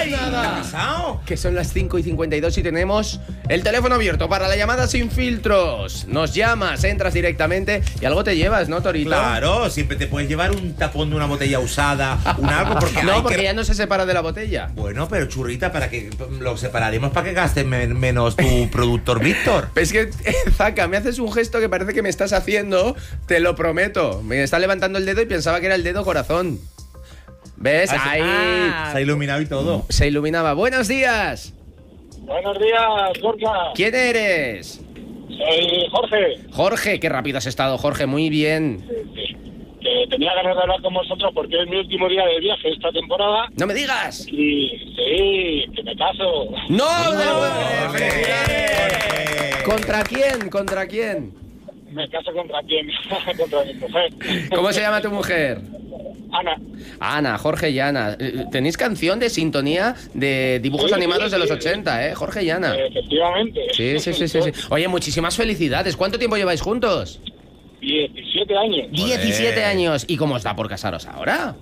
¡Ay! ¿Qué ha pasado? Que son las 5:52 y tenemos el teléfono abierto para la llamada sin filtros. Nos llamas, entras directamente y algo te llevas, ¿no, Torito? Claro, siempre te puedes llevar un tapón de una botella usada, un algo, porque No, hay porque que... ya no se separa de la botella. Bueno, pero churrita, para que lo separaremos para que gastes menos tu productor Víctor. Es que, Zaka, me haces un gesto que parece que me estás haciendo, te lo prometo. Me está levantando el dedo y pensaba que era el dedo corazón. ¿Ves? Ahí Se ha iluminado y todo. se iluminaba. ¡Buenos días! Buenos días, Gorka. ¿Quién eres? Soy Jorge. Jorge, qué rápido has estado, Jorge, muy bien. Que tenía ganas de hablar con vosotros porque es mi último día de viaje esta temporada. ¡No me digas! Y sí, que me caso. ¡No! Jorge. ¡Felicidades! ¿Contra quién? ¿Contra quién? Me caso contra quién? Contra mi mujer. ¿Cómo se llama tu mujer? Ana. Ana, Jorge y Ana. ¿Tenéis canción de sintonía de dibujos Sí, animados sí, de los sí. 80, Jorge y Ana. Efectivamente. Sí. Oye, muchísimas felicidades. ¿Cuánto tiempo lleváis juntos? 17 años. 17 años. ¿Y cómo os da por casaros ahora?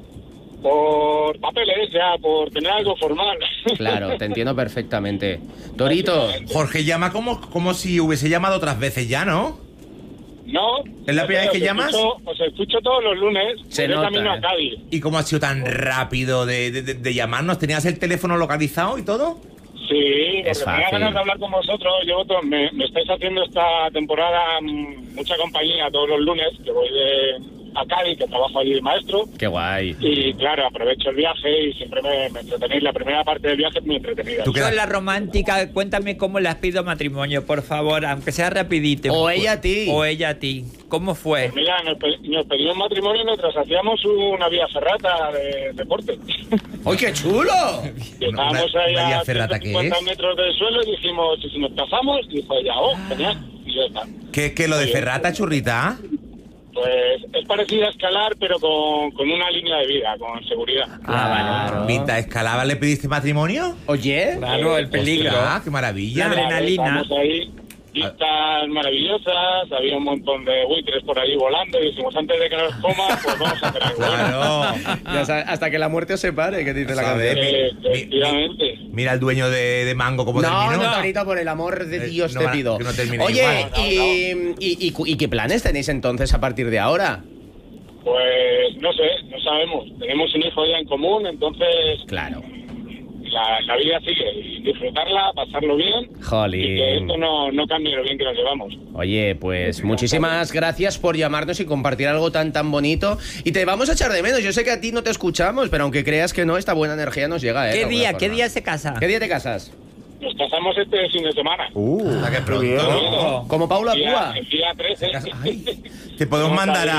Por papeles, ya, por tener algo formal. Claro, te entiendo perfectamente. Torito, Jorge llama como si hubiese llamado otras veces ya, ¿no? No. ¿Es la primera vez que llamas? Os escucho todos los lunes. Se voy nota, camino a Cádiz. ¿Y cómo ha sido tan rápido de llamarnos? ¿Tenías el teléfono localizado y todo? Sí, Es porque tenía fácil. ganas de hablar con vosotros. Me estáis haciendo esta temporada mucha compañía todos los lunes, que voy a Cádiz, que trabajo allí de maestro. qué guay. Y claro, aprovecho el viaje y siempre me entretenéis. La primera parte del viaje es muy entretenida. ¿Tú qué- Yo la romántica, cuéntame cómo las pido matrimonio, por favor, aunque sea rapidito. O ella a ti. O ella a ti. ¿Cómo fue? Pues mira, nos pedimos matrimonio mientras hacíamos una vía ferrata de deporte. ¡Ay, qué chulo! Y estábamos ahí una vía a ferrata, ¿qué 150 es? metros del suelo y dijimos, ¿y si nos casamos? Y dijo ella, oh, genial. Y ya está. ¿Qué lo de Ferrata, churrita? Pues es parecido a escalar, pero con una línea de vida, con seguridad. Claro. Vinta Escalaba, ¿le pediste matrimonio? Oye, Claro, el peligro. Ostras, ¡qué maravilla! La adrenalina. Estamos ahí, vistas maravillosas, había un montón de buitres por ahí volando y dijimos, antes de que nos coma, pues vamos a hacer algo. Claro. ya sabes, hasta que la muerte os separe, que dice la Saber. canción. Efectivamente. Mira el dueño de Mango cómo No, terminó. no, Torito, por el amor de Dios no, te pido. que no termine Oye, igual. ¿y qué planes tenéis entonces a partir de ahora? Pues no sé, no sabemos. Tenemos un hijo ya en común, entonces Claro. la vida sigue. Y disfrutarla, pasarlo bien. Jolín. Y que esto no cambie lo bien que nos llevamos. Oye, pues muchísimas gracias por llamarnos y compartir algo tan bonito. Y te vamos a echar de menos. Yo sé que a ti no te escuchamos, pero aunque creas que no, esta buena energía nos llega, ¿eh? ¿Qué de alguna día? forma. ¿Qué día se casa? ¿Qué día te casas? Nos casamos este fin de semana. Que pronto. Como Paula Púa. El día 13. Ay, te podemos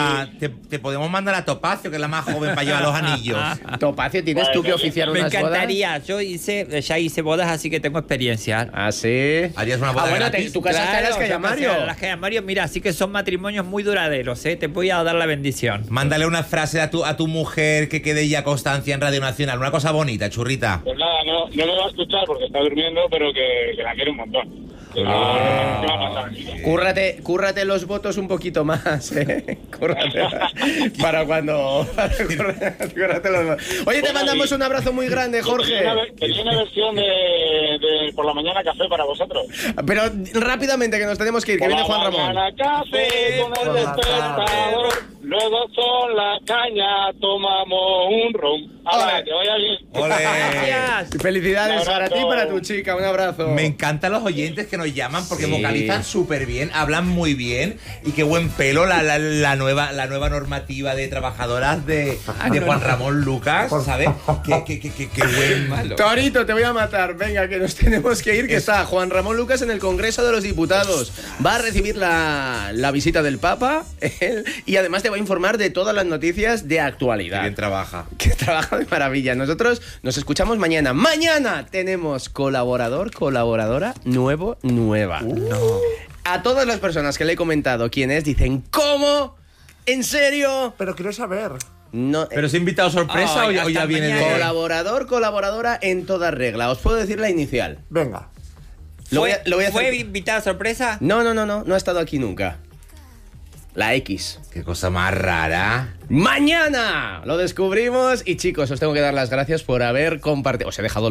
mandar a Topacio, que es la más joven, para llevar los anillos. Topacio, ¿tienes tú que oficiar Me unas encantaría. Yo ya hice bodas, así que tengo experiencia. bodas? Ah, sí. ¿Harías una boda bueno, gratis? tú casaste a las Calle yo Mario. casé a las Calle Mario, mira, así que son matrimonios muy duraderos, ¿eh? Te voy a dar la bendición. Mándale una frase a tu mujer que quede ya constancia en Radio Nacional. Una cosa bonita, churrita. Pues nada, no me va a escuchar porque está durmiendo, pero que la quiero un montón. ¿Qué va a pasar? Cúrrate los votos un poquito más, Cúrrate. Para cuando... Cúrrate los votos. Oye, te mandamos un abrazo muy grande, Jorge. Tenía una versión de por la mañana café para vosotros. Pero rápidamente, que nos tenemos que ir, que viene Juan Por la Ramón. mañana café con el despertador, luego con la caña tomamos un ron. Ahora, Ole. que vaya bien. ¡Ole! Gracias. Felicidades Un para abrazo. ti y para tu chica, un abrazo. Me encantan los oyentes que nos llaman porque Sí. vocalizan súper bien, hablan muy bien y qué buen pelo la nueva normativa de trabajadoras de Juan Ramón Lucas, ¿sabes? Qué buen malo. Torito, te voy a matar. Venga, que nos tenemos que ir, que está Juan Ramón Lucas en el Congreso de los Diputados. Va a recibir la visita del Papa él, y además te va a informar de todas las noticias de Qué actualidad. bien trabaja. Que trabaja de maravilla. Nosotros nos escuchamos mañana. Mañana tenemos colaboradora nueva. A todas las personas que le he comentado quién es, dicen, ¿cómo? ¿En serio? Pero quiero saber. No, ¿Pero es invitado sorpresa Ay, o ya hasta viene de...? mañana. colaboradora en toda regla. Os puedo decir la inicial. Venga. Lo voy a hacer- ¿Fue invitada sorpresa? No ha estado aquí nunca. La X. Qué cosa más rara. Mañana lo descubrimos y chicos, os tengo que dar las gracias por haber compartido. Os he dejado